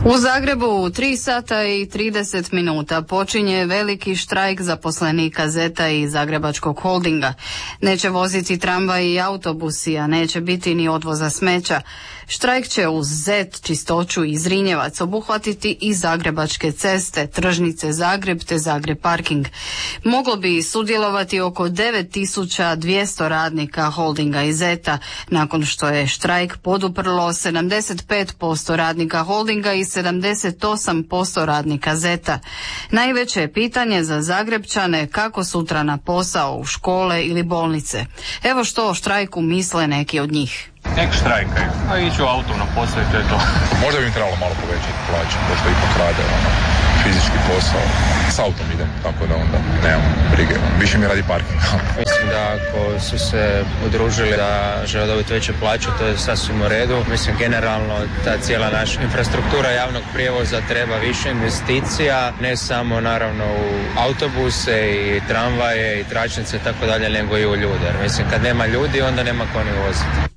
U Zagrebu u 3 sata i 30 minuta počinje veliki štrajk zaposlenika ZET-a i Zagrebačkog holdinga. Neće voziti tramvaj i autobusi, a neće biti ni odvoza smeća. Štrajk će uz ZET, Čistoću i Zrinjevac obuhvatiti i Zagrebačke ceste, Tržnice Zagreb te Zagreb parking. Moglo bi sudjelovati oko 9200 radnika holdinga i ZET-a, nakon što je štrajk poduprlo 75% radnika holdinga i 78% radnika ZET-a. Najveće je pitanje za Zagrebčane kako sutra na posao, u škole ili bolnice. Evo što o štrajku misle neki od njih. Nek štrajkaju, a iću autom na posao i to je to. Možda bi im trebalo malo povećati plaće, pošto ipak rade fizički posao. S autom idem, tako da onda nemam brige, više mi radi parking. Mislim da ako su se udružili da žele dobiti veće plaće, to je sasvim u redu. Mislim, generalno ta cijela naša infrastruktura javnog prijevoza treba više investicija, ne samo naravno u autobuse i tramvaje i tračnice i tako dalje, nego i u ljude. Jer mislim, kad nema ljudi, onda nema ko ni voziti.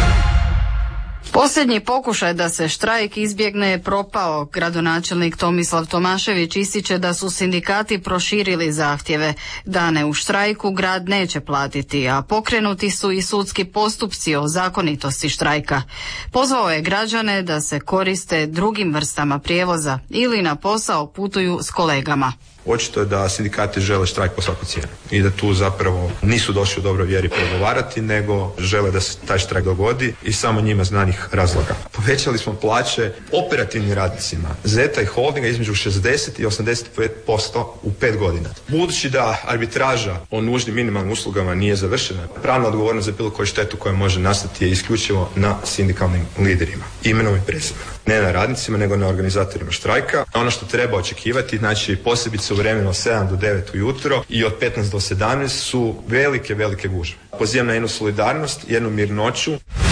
Posljednji pokušaj da se štrajk izbjegne je propao. Gradonačelnik Tomislav Tomašević ističe da su sindikati proširili zahtjeve. Dane u štrajku grad neće platiti, a pokrenuti su i sudski postupci o zakonitosti štrajka. Pozvao je građane da se koriste drugim vrstama prijevoza ili na posao putuju s kolegama. Očito je da sindikati žele štrajk po svaku cijenu i da tu zapravo nisu došli u dobroj vjeri pregovarati, nego žele da se taj štrajk dogodi i samo njima znanih razloga. Povećali smo plaće operativnim radnicima ZET-a i holdinga između 60 i 85% u 5 godina. Budući da arbitraža o nužnim minimalnim uslugama nije završena, pravna odgovornost za bilo koju štetu koja može nastati je isključivo na sindikalnim liderima, imenom i prezimenom. Ne na radnicima, nego na organizatorima štrajka. Ono što treba očekivati, znači posebice u vremenu od 7 do 9 ujutro i od 15 do 17 su velike gužve. Pozivam na jednu solidarnost, jednu mirnoću.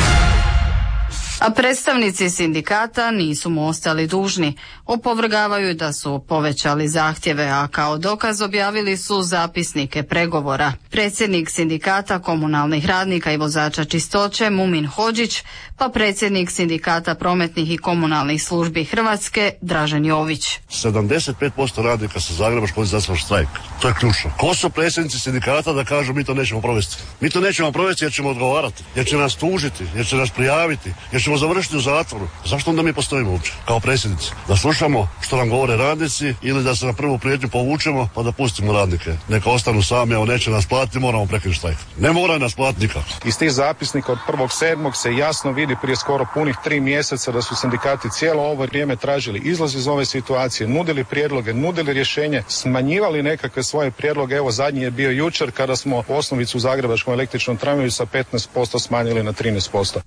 A predstavnici sindikata nisu mu ostali dužni. Opovrgavaju da su povećali zahtjeve, a kao dokaz objavili su zapisnike pregovora. Predsjednik sindikata komunalnih radnika i vozača čistoće Mumin Hodžić, pa predsjednik sindikata prometnih i komunalnih službi Hrvatske Dražen Jović. 75% radnika sa Zagrebačkog izašlo štrajk. To je ključno. Ko su predsjednici sindikata da kažu mi to nećemo provesti? Mi to nećemo provesti jer ćemo odgovarati, jer će nas tužiti, jer će nas prijaviti, jer ćemo završiti u zatvoru. Zašto onda mi postojimo uopće kao predsjednici? Da slušamo što nam govore radnici ili da se na prvu prijetnju povučemo pa da pustimo radnike. Neka ostanu sami, a neće nas platiti, moramo prekinuti štrajk. Ne mora nas platiti nikako. Iz tih zapisnika od 1.7. se jasno vidi prije skoro punih 3 mjeseca da su sindikati cijelo ovo vrijeme tražili izlaz iz ove situacije, nudili prijedloge, nudili rješenje, smanjivali nekakve svoje prijedloge. Evo zadnji je bio jučer kada smo osnovicu u Zagrebačkom električnom tramvaju sa 15% smanjili na 13%.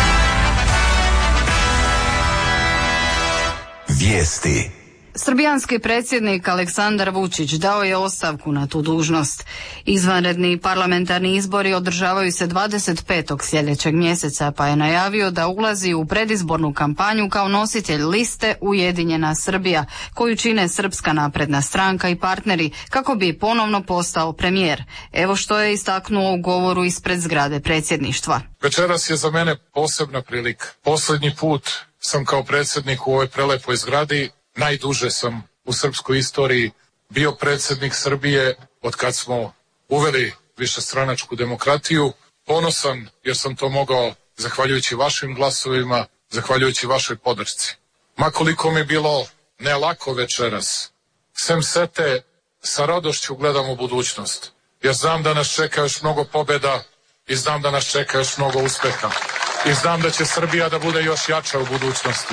Vijesti. Srbijanski predsjednik Aleksandar Vučić dao je ostavku na tu dužnost. Izvanredni parlamentarni izbori održavaju se 25. sljedećeg mjeseca, pa je najavio da ulazi u predizbornu kampanju kao nositelj liste Ujedinjena Srbija, koju čine Srpska napredna stranka i partneri, kako bi ponovno postao premijer. Evo što je istaknuo u govoru ispred zgrade predsjedništva. Večeras je za mene posebna prilika. Posljednji put sam kao predsjednik u ovoj prelepoj zgradi. Najduže sam u srpskoj istoriji bio predsjednik Srbije od kad smo uveli višestranačku demokratiju. Ponosan jer sam to mogao zahvaljujući vašim glasovima, zahvaljujući vašoj podršci. Ma koliko mi bilo ne lako večeras, sem sete sa radošću gledam u budućnost. Jer znam da nas čeka još mnogo pobjeda i znam da nas čeka još mnogo uspeha. I znam da će Srbija da bude još jača u budućnosti.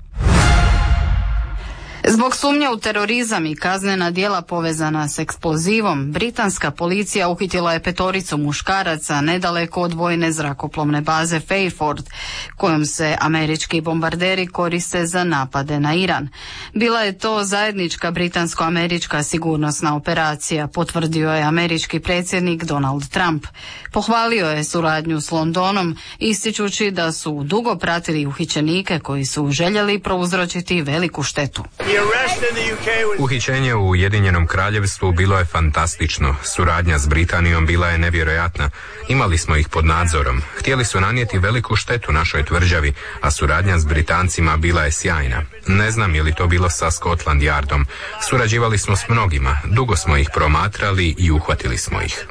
Zbog sumnje u terorizam i kaznena djela povezana s eksplozivom, britanska policija uhitila je 5 muškaraca nedaleko od vojne zrakoplovne baze Fairford, kojom se američki bombarderi koriste za napade na Iran. Bila je to zajednička britansko-američka sigurnosna operacija, potvrdio je američki predsjednik Donald Trump. Pohvalio je suradnju s Londonom, ističući da su dugo pratili uhićenike koji su željeli prouzročiti veliku štetu. The Uhićenje u Ujedinjenom Kraljevstvu bilo je fantastično. Suradnja s Britanijom bila je nevjerojatna. Imali smo ih pod nadzorom. Htjeli su nanijeti veliku štetu našoj tvrđavi, a suradnja s Britancima bila je sjajna. Ne znam je li to bilo sa Scotland Yardom. Surađivali smo s mnogima. Dugo smo ih promatrali i uhvatili smo ih.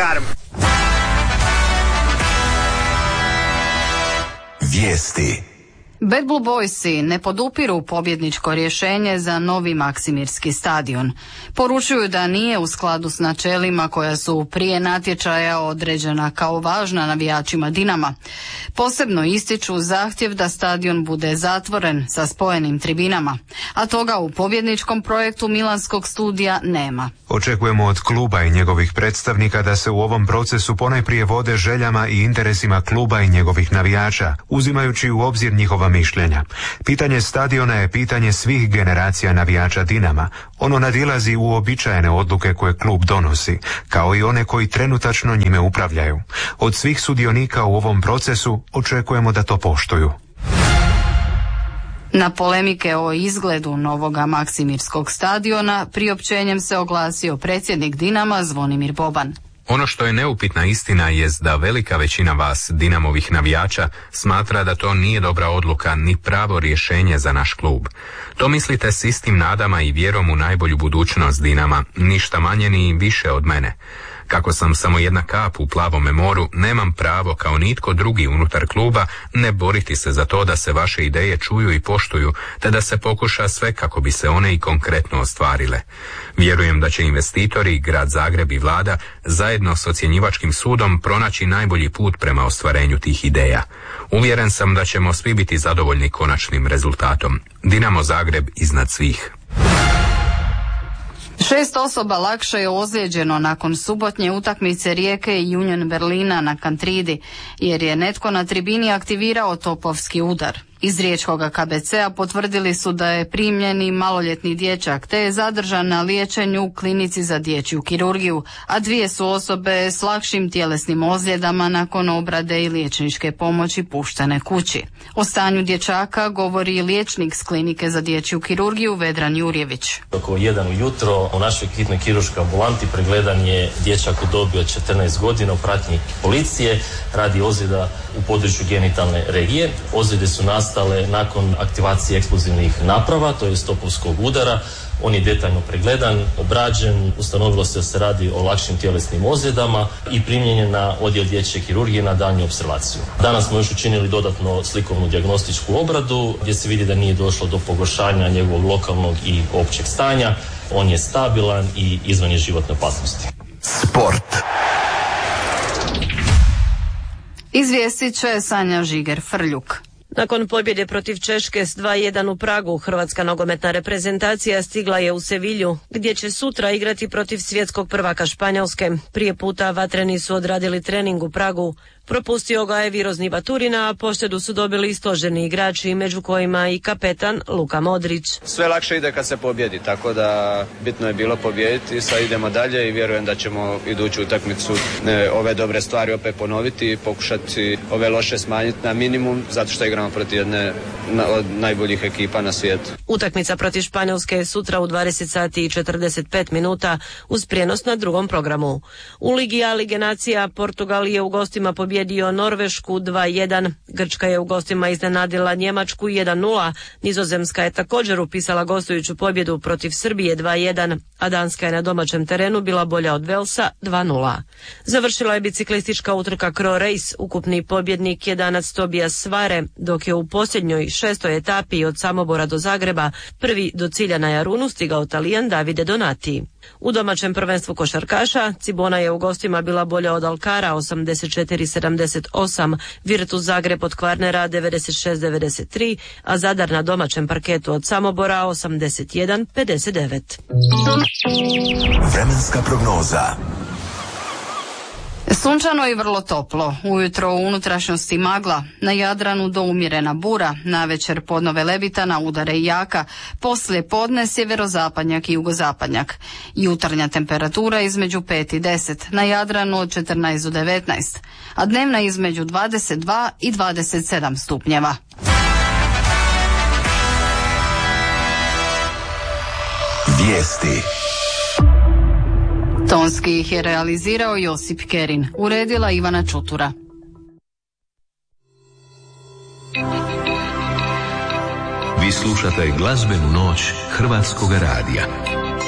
Vijesti. Bad Blue Boysi ne podupiru pobjedničko rješenje za novi Maksimirski stadion. Poručuju da nije u skladu s načelima koja su prije natječaja određena kao važna navijačima Dinama. Posebno ističu zahtjev da stadion bude zatvoren sa spojenim tribinama, a toga u pobjedničkom projektu Milanskog studija nema. Očekujemo od kluba i njegovih predstavnika da se u ovom procesu ponajprije vode željama i interesima kluba i njegovih navijača, uzimajući u obzir njihova mišljenja. Pitanje stadiona je pitanje svih generacija navijača Dinama. Ono nadilazi uobičajene odluke koje klub donosi, kao i one koji trenutačno njime upravljaju. Od svih sudionika u ovom procesu očekujemo da to poštuju. Na polemike o izgledu novoga Maksimirskog stadiona priopćenjem se oglasio predsjednik Dinama Zvonimir Boban. Ono što je neupitna istina jest da velika većina vas, Dinamovih navijača, smatra da to nije dobra odluka ni pravo rješenje za naš klub. To mislite s istim nadama i vjerom u najbolju budućnost Dinama, ništa manje ni više od mene. Kako sam samo jedna kap u plavome moru, nemam pravo kao nitko drugi unutar kluba ne boriti se za to da se vaše ideje čuju i poštuju, te da se pokuša sve kako bi se one i konkretno ostvarile. Vjerujem da će investitori, grad Zagreb i vlada zajedno s ocjenjivačkim sudom pronaći najbolji put prema ostvarenju tih ideja. Uvjeren sam da ćemo svi biti zadovoljni konačnim rezultatom. Dinamo Zagreb iznad svih. 6 osoba lakše je ozlijeđeno nakon subotnje utakmice Rijeke i Union Berlina na Kantridi, jer je netko na tribini aktivirao topovski udar. Iz riječkoga KBC-a potvrdili su da je primljeni maloljetni dječak, te je zadržan na liječenju u klinici za dječju kirurgiju, a 2 su osobe s lakšim tjelesnim ozljedama nakon obrade i liječničke pomoći puštene kući. O stanju dječaka govori i liječnik s klinike za dječju kirurgiju Vedran Jurjević. Oko 1 ujutro u našoj hitnoj kirurškoj ambulanti pregledan je dječak u dobi od 14 godina u pratnji policije radi ozljeda u području genitalne regije. Ozljede su nastale nakon aktivacije eksplozivnih naprava, to je topovskog udara. On je detaljno pregledan, obrađen, ustanovilo se da se radi o lakšim tjelesnim ozljedama i primljen je na odjel dječje kirurgije na daljnju opservaciju. Danas smo još učinili dodatno slikovnu dijagnostičku obradu gdje se vidi da nije došlo do pogoršanja njegovog lokalnog i općeg stanja. On je stabilan i izvan je životne opasnosti. Sport. Izvijestit će Sanja Žiger-Frljuk. Nakon pobjede protiv Češke s 2:1 u Pragu, hrvatska nogometna reprezentacija stigla je u Sevilju, gdje će sutra igrati protiv svjetskog prvaka Španjolske. Prije puta vatreni su odradili trening u Pragu. Propustio ga je Virozni Baturina, a poštedu su dobili i stožerni igrači, među kojima i kapetan Luka Modrić. Sve lakše ide kad se pobjedi, tako da bitno je bilo pobijediti, sad idemo dalje i vjerujem da ćemo iduću utakmicu ove dobre stvari opet ponoviti i pokušati ove loše smanjiti na minimum, zato što igramo protiv jedne od najboljih ekipa na svijetu. Utakmica protiv Španjolske je sutra u 20 sati i 45 minuta uz prijenos na drugom programu. U Ligi A Lige nacija Portugal je u gostima pobjedio Norvešku 2:1, Grčka je u gostima iznenadila Njemačku 1:0, Nizozemska je također upisala gostujuću pobjedu protiv Srbije 2:1, a Danska je na domaćem terenu bila bolja od Velsa 2:0. Završila je biciklistička utrka Cro Race, ukupni pobjednik je Danac Tobias Svare, dok je u posljednjoj 6. etapi od Samobora do Zagreba prvi do cilja na Jarunu stigao Talijan Davide Donati. U domaćem prvenstvu košarkaša Cibona je u gostima bila bolja od Alkara 84-78, Virtus Zagreb od Kvarnera 96-93, a Zadar na domaćem parketu od Samobora 81-59. Vremenska prognoza. Sunčano i vrlo toplo. Ujutro u unutrašnjosti magla, na Jadranu do umjerena bura, navečer podnove levitana, udare i jaka, poslije podne sjeverozapadnjak i jugozapadnjak. Jutarnja temperatura između 5 i 10, na Jadranu od 14 do 19, a dnevna između 22 i 27 stupnjeva. Vijesti. Tonski ih je realizirao Josip Kerin, uredila Ivana Čutura. Vi slušate glazbenu noć Hrvatskoga radija.